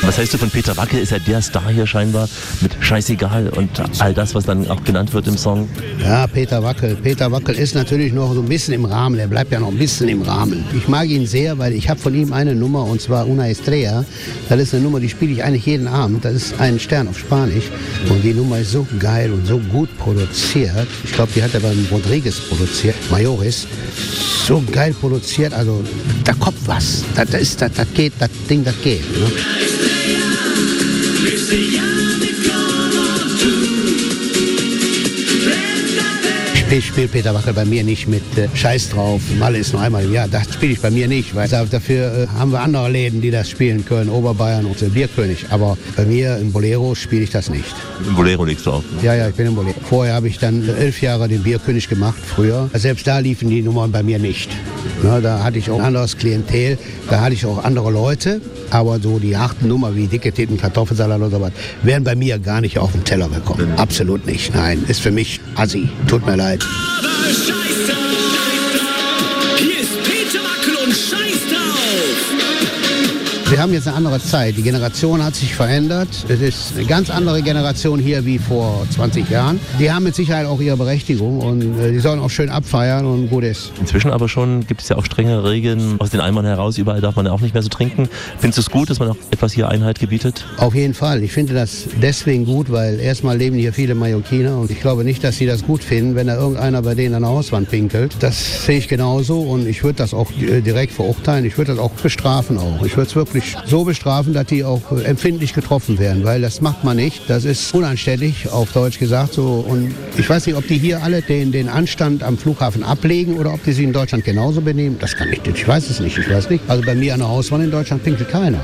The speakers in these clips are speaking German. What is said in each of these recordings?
Was heißt du von Peter Wackel? Ist ja der Star hier scheinbar mit Scheißegal und all das, was dann auch genannt wird im Song. Ja, Peter Wackel. Peter Wackel ist natürlich noch so ein bisschen im Rahmen. Er bleibt ja noch ein bisschen im Rahmen. Ich mag ihn sehr, weil ich habe von ihm eine Nummer, und zwar Una Estrella. Das ist eine Nummer, die spiele ich eigentlich jeden Abend. Das ist ein Stern auf Spanisch. Und die Nummer ist so geil und so gut produziert. Ich glaube, die hat er beim Rodriguez produziert, Mayores. So geil produziert, also da kommt was. Das geht, das Ding, das geht. Ne? Ich spiele Peter Wackel bei mir nicht mit Scheiß drauf, Malle ist nur einmal im Jahr. Das spiele ich bei mir nicht, weil dafür haben wir andere Läden, die das spielen können, Oberbayern und Bierkönig. Aber bei mir im Bolero spiele ich das nicht. Im Bolero legst du auf? Ne? Ja, ich bin im Bolero. Vorher habe ich dann 11 Jahre den Bierkönig gemacht, früher. Selbst da liefen die Nummern bei mir nicht. Na, da hatte ich auch ein anderes Klientel, da hatte ich auch andere Leute. Aber so die harten Nummer wie dicke Titten, Kartoffelsalat oder sowas, wären bei mir gar nicht auf den Teller gekommen. Absolut nicht, nein. Ist für mich assi. Tut mir leid. Aber scheiß drauf! Hier ist Peter Wackel und scheiß drauf! Wir haben jetzt eine andere Zeit. Die Generation hat sich verändert. Es ist eine ganz andere Generation hier wie vor 20 Jahren. Die haben mit Sicherheit auch ihre Berechtigung und die sollen auch schön abfeiern und gut ist. Inzwischen aber schon gibt es ja auch strengere Regeln. Aus den Eimern heraus, überall darf man ja auch nicht mehr so trinken. Findest du es gut, dass man auch etwas hier Einheit gebietet? Auf jeden Fall. Ich finde das deswegen gut, weil erstmal leben hier viele Mallorquiner und ich glaube nicht, dass sie das gut finden, wenn da irgendeiner bei denen an der Hauswand pinkelt. Das sehe ich genauso und ich würde das auch direkt verurteilen. Ich würde das auch bestrafen auch. Ich würde es wirklich so bestrafen, dass die auch empfindlich getroffen werden, weil das macht man nicht. Das ist unanständig, auf Deutsch gesagt so. Und ich weiß nicht, ob die hier alle den Anstand am Flughafen ablegen oder ob die sich in Deutschland genauso benehmen. Das kann ich nicht. Ich weiß es nicht. Ich weiß nicht. Also bei mir an der Hauswand in Deutschland pinkelt keiner.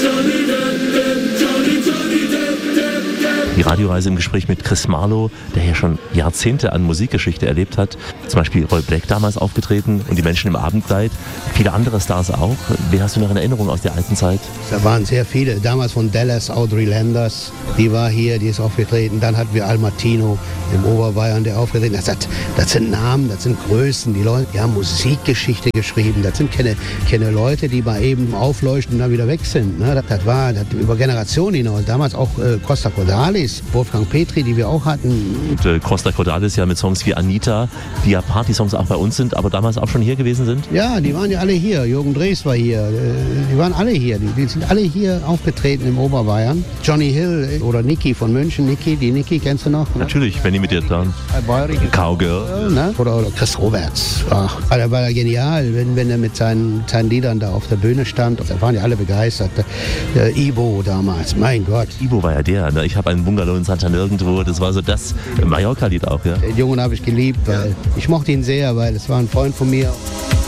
Die Radioreise im Gespräch mit Chris Marlowe, der ja schon Jahrzehnte an Musikgeschichte erlebt hat. Zum Beispiel Roy Black damals aufgetreten und die Menschen im Abendkleid. Viele andere Stars auch. Wen hast du noch in Erinnerung aus der alten Zeit? Da waren sehr viele. Damals von Dallas, Audrey Landers, die war hier, die ist aufgetreten. Dann hatten wir Al Martino im Oberbayern, der aufgetreten ist. Das sind Namen, das sind Größen. Die Leute, die haben Musikgeschichte geschrieben. Das sind keine Leute, die mal eben aufleuchten und dann wieder weg sind. Das war über Generationen hinaus. Damals auch Costa Cordalis, Wolfgang Petri, die wir auch hatten. Und Costa Cordalis ja mit Songs wie Anita, die ja Partysongs auch bei uns sind, aber damals auch schon hier gewesen sind? Ja, die waren ja alle hier. Jürgen Drees war hier. Die waren alle hier. Die sind alle hier aufgetreten im Oberbayern. Johnny Hill oder Niki von München. Die Niki kennst du noch? Ne? Natürlich, wenn die mit dir da. Cowgirl. Ne? Oder Chris Roberts. Ach, der war ja genial, wenn er mit seinen Liedern da auf der Bühne stand. Da waren ja alle begeistert. Ibo damals, mein Gott. Ibo war ja der. Ne? Ich habe einen Bungalow in Santa Nirgendwo. Das war so das Mallorca-Lied auch. Ja? Den Jungen habe ich geliebt, weil ich mochte ihn sehr, weil es war ein Freund von mir.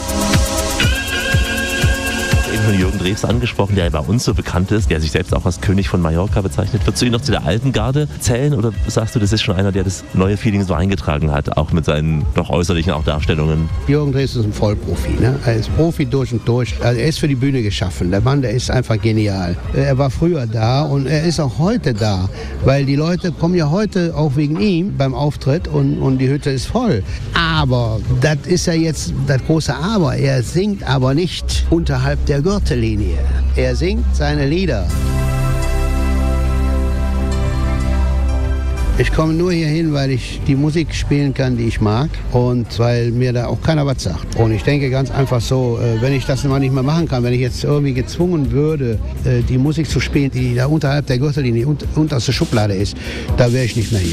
Von Jürgen Drews angesprochen, der ja bei uns so bekannt ist, der sich selbst auch als König von Mallorca bezeichnet. Würdest du ihn noch zu der alten Garde zählen oder sagst du, das ist schon einer, der das neue Feeling so eingetragen hat, auch mit seinen doch äußerlichen auch Darstellungen? Jürgen Drews ist ein Vollprofi. Ne? Er ist Profi durch und durch. Also er ist für die Bühne geschaffen. Der Mann, der ist einfach genial. Er war früher da und er ist auch heute da, weil die Leute kommen ja heute auch wegen ihm beim Auftritt und die Hütte ist voll. Aber das ist ja jetzt das große Aber. Er singt aber nicht unterhalb der Gürtellinie. Er singt seine Lieder. Ich komme nur hier hin, weil ich die Musik spielen kann, die ich mag und weil mir da auch keiner was sagt. Und ich denke ganz einfach so, wenn ich das mal nicht mehr machen kann, wenn ich jetzt irgendwie gezwungen würde, die Musik zu spielen, die da unterhalb der Gürtellinie unterste Schublade ist, da wäre ich nicht mehr hier.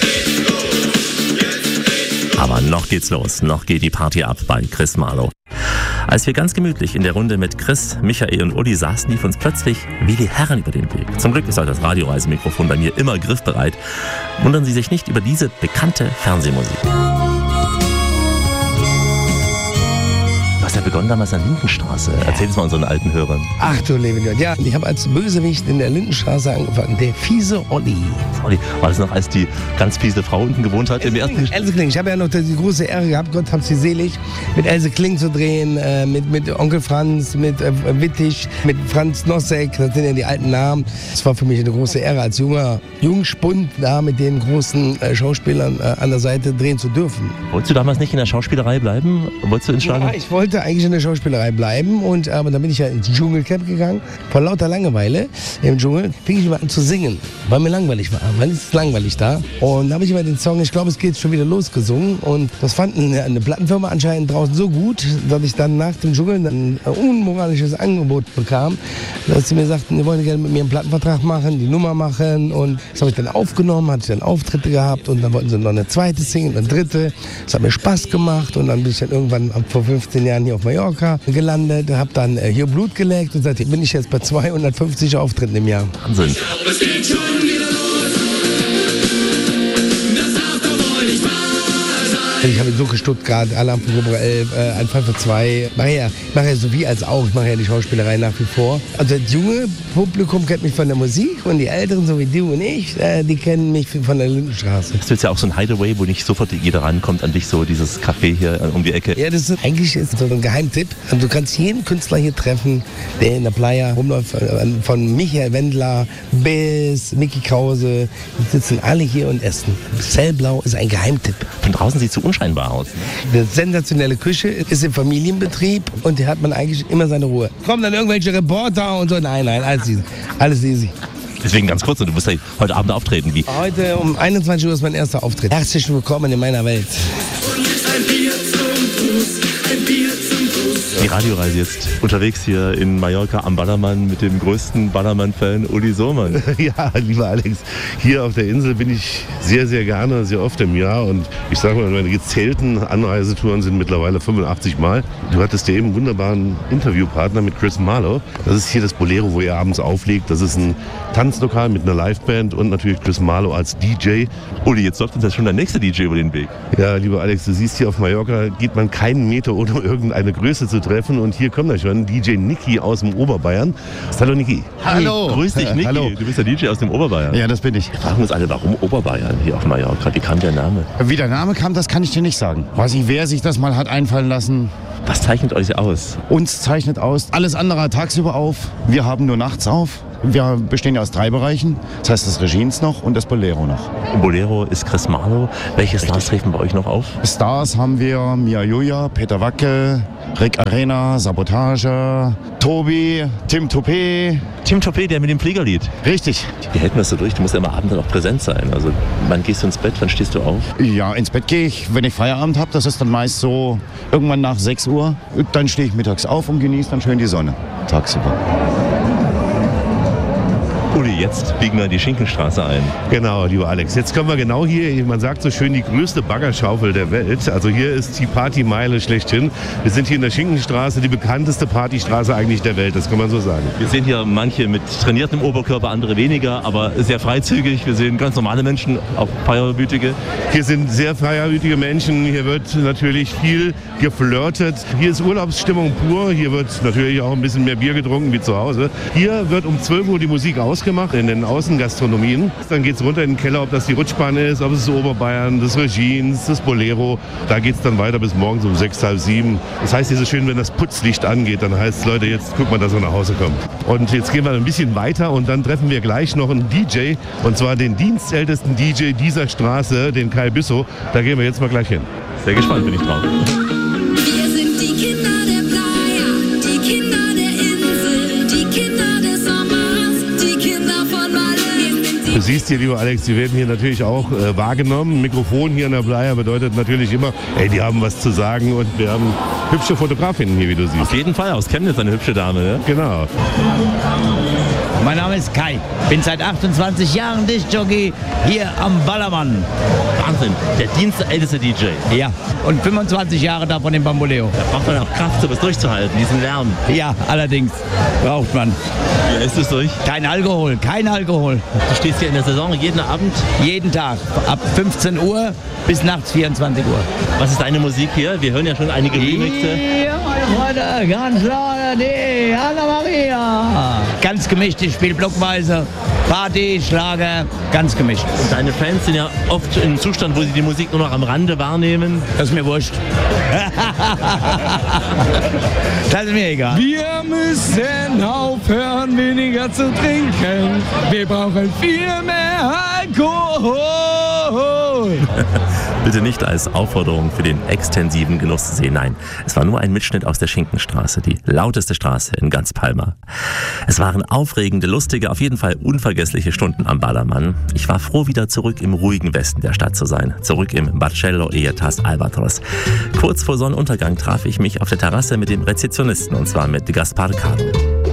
Aber noch geht's los, noch geht die Party ab bei Chris Marlowe. Als wir ganz gemütlich in der Runde mit Chris, Michael und Uli saßen, lief uns plötzlich wie die Herren über den Weg. Zum Glück ist auch das Radioreisemikrofon bei mir immer griffbereit. Wundern Sie sich nicht über diese bekannte Fernsehmusik. Du hast ja begonnen damals an Lindenstraße. Erzähl es mal unseren alten Hörern. Ach du liebe Gott, ja, ich habe als Bösewicht in der Lindenstraße angefangen. Der fiese Olli. War das noch, als die ganz fiese Frau unten gewohnt hat? Else Kling. Ich habe ja noch die große Ehre gehabt, Gott hab sie selig, mit Else Kling zu drehen, mit Onkel Franz, mit Wittig, mit Franz Nossek. Das sind ja die alten Namen. Es war für mich eine große Ehre, als Jungspund da mit den großen Schauspielern an der Seite drehen zu dürfen. Wolltest du damals nicht in der Schauspielerei bleiben? Wolltest du ins Schlager? Ja, ich wollte eigentlich in der Schauspielerei bleiben. Aber dann bin ich ja ins Dschungelcamp gegangen. Vor lauter Langeweile im Dschungel fing ich immer an zu singen, weil mir langweilig war. Weil es ist langweilig da. Und da habe ich immer den Song, ich glaube, es geht schon wieder los, gesungen. Und das fand eine Plattenfirma anscheinend draußen so gut, dass ich dann nach dem Dschungel ein unmoralisches Angebot bekam, dass sie mir sagten, wir wollen gerne mit mir einen Plattenvertrag machen, die Nummer machen. Und das habe ich dann aufgenommen, hatte ich dann Auftritte gehabt und dann wollten sie noch eine zweite Single, eine dritte. Das hat mir Spaß gemacht und dann bin ich dann irgendwann vor 15 Jahren hier auf Mallorca gelandet, habe dann hier Blut geleckt und seitdem bin ich jetzt bei 250 Auftritten im Jahr. Wahnsinn. Es geht schon wieder los. Das darf doch wohl nicht wahr sein. Ich habe in Suche Stuttgart, Alarm von Cobra 11, ein Fall für zwei. Ich mache ja so wie als auch, ich mache ja die Schauspielerei nach wie vor. Also das junge Publikum kennt mich von der Musik und die Älteren, so wie du und ich, die kennen mich von der Lindenstraße. Das ist ja auch so ein Hideaway, wo nicht sofort jeder rankommt an dich, so dieses Café hier um die Ecke. Ja, eigentlich ist so ein Geheimtipp. Also du kannst jeden Künstler hier treffen, der in der Playa rumläuft, von Michael Wendler bis Mickey Krause. Die sitzen alle hier und essen. Zellblau ist ein Geheimtipp. Von draußen sieht es so unscheinbar aus. Eine sensationelle Küche ist im Familienbetrieb und hier hat man eigentlich immer seine Ruhe. Kommen dann irgendwelche Reporter und so. Nein, alles easy. Alles easy. Deswegen ganz kurz, und du musst ja heute Abend auftreten. Wie? Heute um 21 Uhr ist mein erster Auftritt. Herzlich willkommen in meiner Welt. Ein Bier zum Fuß, ein Bier zum Fuß. Die Radioreise jetzt unterwegs hier in Mallorca am Ballermann mit dem größten Ballermann-Fan Uli Sohmann. Ja, lieber Alex, hier auf der Insel bin ich sehr, sehr gerne, sehr oft im Jahr. Und ich sage mal, meine gezählten Anreisetouren sind mittlerweile 85 Mal. Du hattest ja eben einen wunderbaren Interviewpartner mit Chris Marlowe. Das ist hier das Bolero, wo er abends auflegt. Das ist ein Tanzlokal mit einer Liveband und natürlich Chris Marlowe als DJ. Uli, jetzt läuft uns ja schon der nächste DJ über den Weg. Ja, lieber Alex, du siehst, hier auf Mallorca geht man keinen Meter, ohne irgendeine Größe zu treffen. Und hier kommt er schon, DJ Niki aus dem Oberbayern. Hallo Niki. Hallo. Grüß dich, Niki. Hallo. Du bist der DJ aus dem Oberbayern. Ja, das bin ich. Wir fragen uns alle, warum Oberbayern hier auf Mallorca? Wie kam der Name? Wie der Name kam, das kann ich dir nicht sagen. Weiß nicht, wer sich das mal hat einfallen lassen. Was zeichnet euch aus? Uns zeichnet aus alles andere tagsüber auf. Wir haben nur nachts auf. Wir bestehen ja aus 3 Bereichen. Das heißt das Regines noch und das Bolero noch. Im Bolero ist Chris Marlowe. Welche Stars treten bei euch noch auf? Stars haben wir Mia Julia, Peter Wacke, Rick Arena, Sabotage, Tobi, Tim Toupé. Tim Toupé, der mit dem Fliegerlied. Richtig. Wie hält man das so durch? Du musst ja immer abends noch präsent sein. Also wann gehst du ins Bett, wann stehst du auf? Ja, ins Bett gehe ich, wenn ich Feierabend habe. Das ist dann meist so irgendwann nach 6 Uhr. Dann stehe ich mittags auf und genieße dann schön die Sonne tagsüber. Uli, jetzt biegen wir in die Schinkenstraße ein. Genau, lieber Alex. Jetzt kommen wir genau hier, man sagt so schön, die größte Baggerschaufel der Welt. Also hier ist die Partymeile schlechthin. Wir sind hier in der Schinkenstraße, die bekannteste Partystraße eigentlich der Welt, das kann man so sagen. Wir sehen hier manche mit trainiertem Oberkörper, andere weniger, aber sehr freizügig. Wir sehen ganz normale Menschen, auch feierwütige. Hier sind sehr feierwütige Menschen, hier wird natürlich viel geflirtet. Hier ist Urlaubsstimmung pur, hier wird natürlich auch ein bisschen mehr Bier getrunken wie zu Hause. Hier wird um 12 Uhr die Musik ausgemacht in den Außengastronomien. Dann geht es runter in den Keller, ob das die Rutschbahn ist, ob es das Oberbayern, das Regines, das Bolero. Da geht es dann weiter bis morgens um 6, halb 7. Das heißt, es ist schön, wenn das Putzlicht angeht, dann heißt es, Leute, jetzt guck mal, dass ihr nach Hause kommt. Und jetzt gehen wir ein bisschen weiter und dann treffen wir gleich noch einen DJ, und zwar den dienstältesten DJ dieser Straße, den Kai Büssow. Da gehen wir jetzt mal gleich hin. Sehr gespannt bin ich drauf. Wir sind die Kinder der Playa, die Kinder der Insel, die Kinder des Sommers, die Kinder von Malle. Du siehst hier, lieber Alex, die werden hier natürlich auch wahrgenommen. Ein Mikrofon hier in der Playa bedeutet natürlich immer, ey, die haben was zu sagen, und wir haben hübsche Fotografinnen hier, wie du siehst. Auf jeden Fall, aus Chemnitz eine hübsche Dame, ne? Genau. Mein Name ist Kai, bin seit 28 Jahren Diskjockey hier am Ballermann. Wahnsinn, der dienstälteste DJ. Ja, und 25 Jahre davon im Bamboleo. Da braucht man auch Kraft, sowas durchzuhalten, diesen Lärm. Ja, allerdings braucht man. Wie ist es durch? Kein Alkohol, kein Alkohol. Du stehst hier in der Saison jeden Abend. Jeden Tag, ab 15 Uhr bis nachts 24 Uhr. Was ist deine Musik hier? Wir hören ja schon einige Remixe. Ja, meine Freunde, ganz klar, die Anna Maria. Ganz gemischt, ich spiele blockweise. Party, Schlager, ganz gemischt. Und deine Fans sind ja oft in einem Zustand, wo sie die Musik nur noch am Rande wahrnehmen. Das ist mir wurscht. Das ist mir egal. Wir müssen aufhören, weniger zu trinken. Wir brauchen viel mehr Alkohol. Jawohl! Bitte nicht als Aufforderung für den extensiven Genuss sehen. Nein, es war nur ein Mitschnitt aus der Schinkenstraße, die lauteste Straße in ganz Palma. Es waren aufregende, lustige, auf jeden Fall unvergessliche Stunden am Ballermann. Ich war froh, wieder zurück im ruhigen Westen der Stadt zu sein. Zurück im Barcello Ejetas Albatros. Kurz vor Sonnenuntergang traf ich mich auf der Terrasse mit dem Rezeptionisten, und zwar mit Gaspar Caro.